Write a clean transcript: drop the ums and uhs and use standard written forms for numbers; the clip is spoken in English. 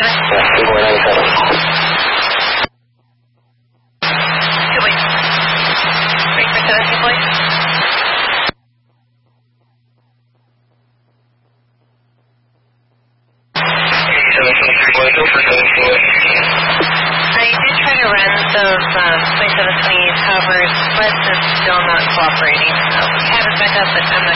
Covers, but it's still not cooperating. So we have it back up, but I'm not